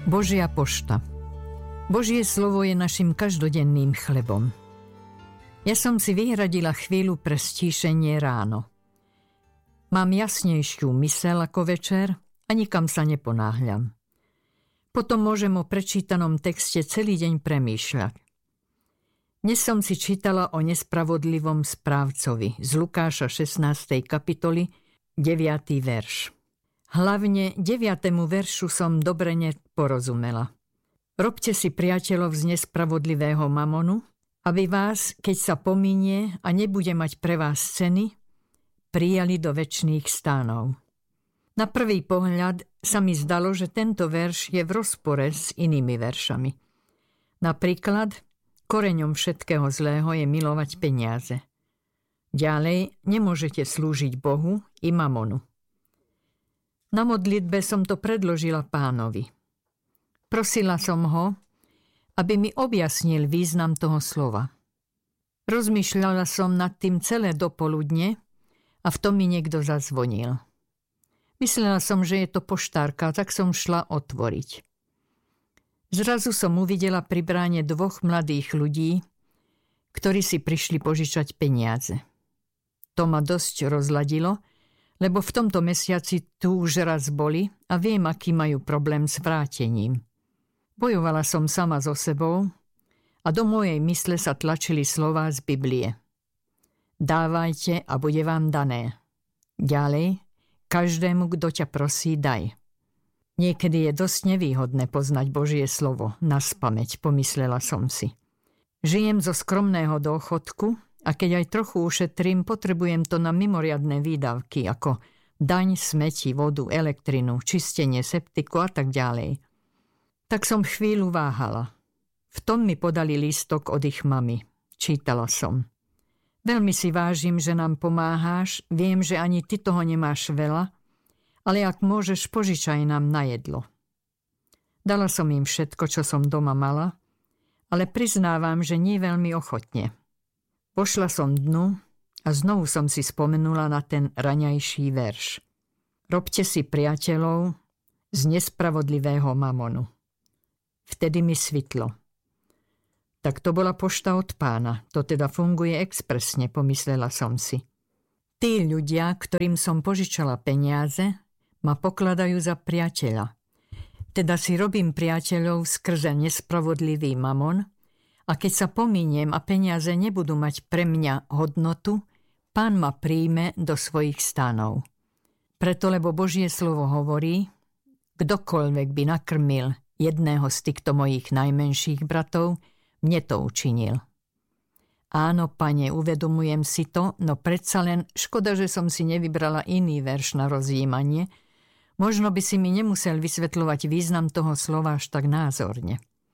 Božia pošta. Božie slovo je našim každodenným chlebom. Ja som si vyhradila chvíľu pre stíšenie ráno. Mám jasnejšiu myseľ ako večer a nikam sa neponáhľam. Potom môžem o prečítanom texte celý deň premýšľať. Dnes som si čítala o nespravodlivom správcovi z Lukáša 16. kapitoly, 9. verš. Hlavne 9. veršu som dobre neporozumela. Robte si priateľov z nespravodlivého mamonu, aby vás, keď sa pominie a nebude mať pre vás ceny, prijali do večných stánov. Na prvý pohľad sa mi zdalo, že tento verš je v rozpore s inými veršami. Napríklad, koreňom všetkého zlého je milovať peniaze. Ďalej, nemôžete slúžiť Bohu i mamonu. Na modlitbe som to predložila Pánovi. Prosila som ho, aby mi objasnil význam toho slova. Rozmýšľala som nad tým celé dopoludne a v tom mi niekto zazvonil. Myslela som, že je to poštárka, tak som šla otvoriť. Zrazu som uvidela pri bráne dvoch mladých ľudí, ktorí si prišli požičať peniaze. To ma dosť rozladilo, lebo v tomto mesiaci tu už raz boli a viem, aký majú problém s vrátením. Bojovala som sama so sebou a do mojej mysle sa tlačili slová z Biblie. Dávajte a bude vám dané. Ďalej, každému, kto ťa prosí, daj. Niekedy je dosť nevýhodné poznať Božie slovo naspamäť, pomyslela som si. Žijem zo skromného dôchodku a keď aj trochu ušetrím, potrebujem to na mimoriadne výdavky, ako daň, smeti, vodu, elektrinu, čistenie septiku a tak ďalej. Tak som chvíľu váhala. V tom mi podali lístok od ich mamy. Čítala som. Veľmi si vážim, že nám pomáháš, viem, že ani ty toho nemáš veľa, ale ak môžeš, požičaj nám na jedlo. Dala som im všetko, čo som doma mala, ale priznávam, že nie veľmi ochotne. Pošla som dnu a znovu som si spomenula na ten raňajší verš. Robte si priateľov z nespravodlivého mamonu. Vtedy mi svitlo. Tak to bola pošta od Pána, to teda funguje expresne, pomyslela som si. Tí ľudia, ktorým som požičala peniaze, ma pokladajú za priateľa. Teda si robím priateľov skrze nespravodlivý mamon a keď sa pominiem a peniaze nebudú mať pre mňa hodnotu, Pán ma príjme do svojich stánov. Preto, lebo Božie slovo hovorí, kdokoľvek by nakrmil jedného z týchto mojich najmenších bratov, mne to učinil. Áno, Pane, uvedomujem si to, no predsa len škoda, že som si nevybrala iný verš na rozjímanie. Možno by si mi nemusel vysvetľovať význam toho slova až tak názorne.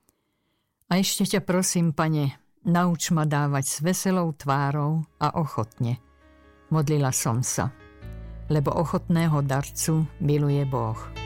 A ešte ťa prosím, Pane, nauč ma dávať s veselou tvárou a ochotne. Modlila som sa, lebo ochotného darcu miluje Boh.